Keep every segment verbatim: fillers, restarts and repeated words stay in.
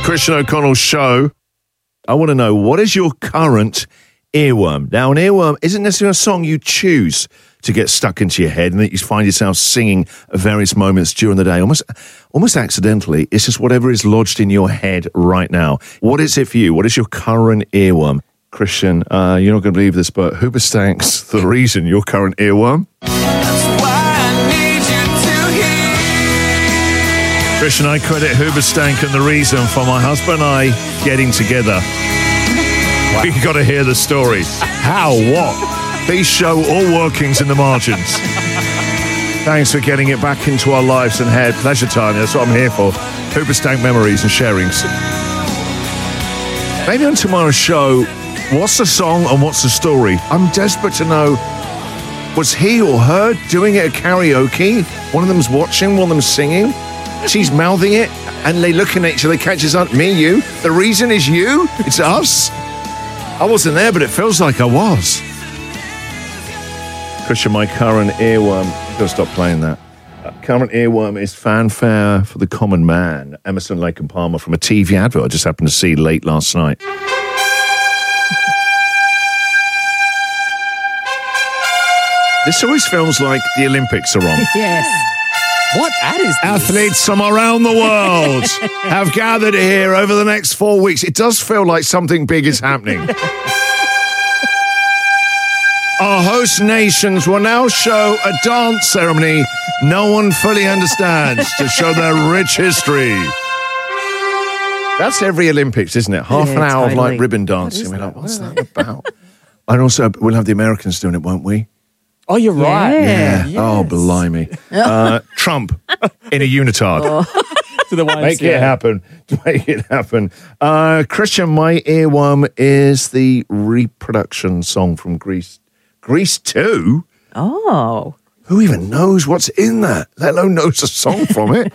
Christian O'Connell Show. I want to know, what is your current earworm? Now, an earworm isn't necessarily a song you choose to get stuck into your head and that you find yourself singing at various moments during the day, almost almost accidentally. It's just whatever is lodged in your head right now. What is it for you? What is your current earworm? Christian, uh, you're not going to believe this, but Hoobastank's the reason your current earworm. Christian, I credit Hoobastank and the reason for my husband and I getting together. Wow. We got to hear the story. How? What? Please show all workings in the margins. Thanks for getting it back into our lives and head. Pleasure time. That's what I'm here for. Hoobastank memories and sharings. Maybe on tomorrow's show, what's the song and what's the story? I'm desperate to know, was he or her doing it at karaoke? One of them's watching, one of them's singing. She's mouthing it, and they look at each other, catches on, me, you. The reason is you. It's us. I wasn't there, but it feels like I was. Christian, my current earworm, I've got to stop playing that. Uh, current earworm is Fanfare for the Common Man, Emerson, Lake and Palmer, from a T V advert I just happened to see late last night. This always feels like the Olympics are on. Yes. What ad is this? Athletes from around the world have gathered here over the next four weeks. It does feel like something big is happening. Our host nations will now show a dance ceremony no one fully understands to show their rich history. That's every Olympics, isn't it? Half Yeah, an hour totally. of like ribbon dancing. We're like, what's that about? And also, we'll have the Americans doing it, won't we? Oh, you're right. Yeah. Yes. Oh, blimey. Uh, Trump in a unitard. Oh. To the Y M Make C A. it happen. Make it happen. Uh, Christian, my earworm is the reproduction song from Grease. Grease two? Oh. Who even knows what's in that, let alone knows a song from it?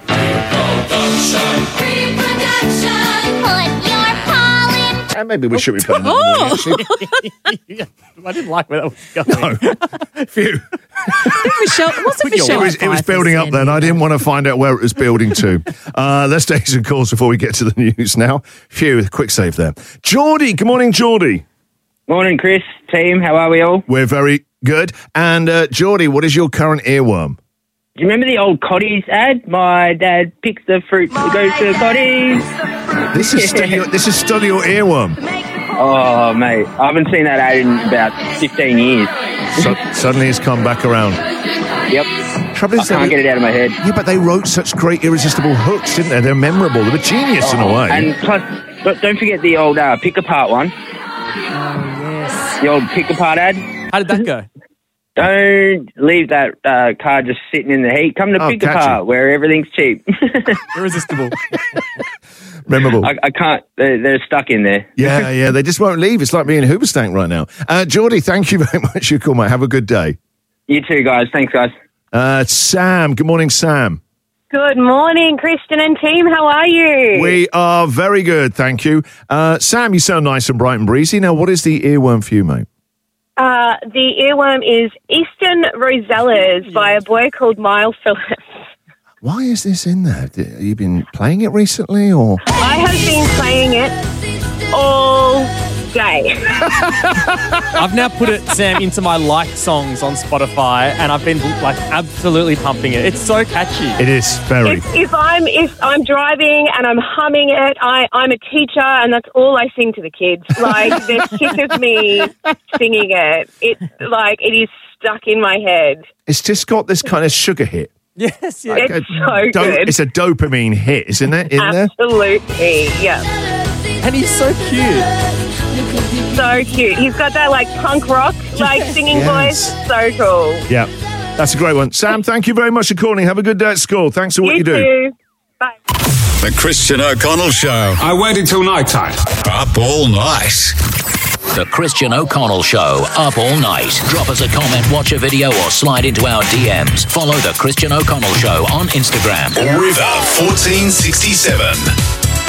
And maybe we should be playing that in the morning, actually. I didn't like where that was going. No. Phew. Michelle, what's it Michelle? It was, it was building up then. I didn't want to find out where it was building to. Uh, let's take some calls before we get to the news now. Phew, quick save there. Geordie, good morning, Geordie. Morning, Chris. Team, how are we all? We're very good. And uh, Geordie, what is your current earworm? Do you remember the old Cotties ad? My dad picks the fruit, goes to the Cotties. This is still your, this is still your earworm. Oh, mate. I haven't seen that ad in about fifteen years. So, suddenly it's come back around. Yep. Trouble I is can't they- get it out of my head. Yeah, but they wrote such great irresistible hooks, didn't they? They're memorable. They were genius in a way. And plus, but don't forget the old uh, pick-apart one. Oh, yes. The old pick-apart ad. How did that go? Don't leave that uh, car just sitting in the heat. Come to Oh, pick catchy. apart where everything's cheap. Irresistible. Memorable. I, I can't. They're, they're stuck in there. Yeah, yeah, they just won't leave. It's like being Hoobastank right now. Uh, Geordie, thank you very much for your call, mate. Have a good day. You too, guys. Thanks, guys. Uh, Sam, good morning, Sam. Good morning, Christian and team. How are you? We are very good, thank you. Uh, Sam, you sound nice and bright and breezy. Now, what is the earworm for you, mate? Uh, the earworm is Eastern Rosellas by a boy called Miles Phillips. Why is this in there? Have you been playing it recently, or? I have been playing it all day. I've now put it, Sam, into my liked songs on Spotify, and I've been like absolutely pumping it. It's so catchy. It is very. if, if I'm if I'm driving and I'm humming it, I, I'm a teacher and that's all I sing to the kids. Like, they're sick of me singing it. It's like, it is stuck in my head. It's just got this kind of sugar hit. Yes, yeah. It's so Do- good. It's a dopamine hit, isn't it? In there. Absolutely, yeah. And he's so cute. So cute. He's got that like punk rock like singing Yes. voice. So cool. Yeah, that's a great one. Sam, thank you very much for calling. Have a good day at school. Thanks for what you, You do. too. Bye. The Christian O'Connell Show. I waited till night time. Up all night. The Christian O'Connell Show, up all night. Drop us a comment, watch a video, or slide into our D Ms. Follow The Christian O'Connell Show on Instagram. River fourteen sixty-seven.